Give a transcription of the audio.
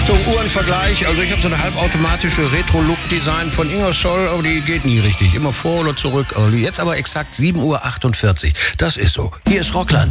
Achtung, Uhrenvergleich. Also ich habe so eine halbautomatische Retro-Look-Design von Ingersoll, aber die geht nie richtig. Immer vor oder zurück. Jetzt aber exakt 7:48 Uhr. Das ist so. Hier ist Rockland.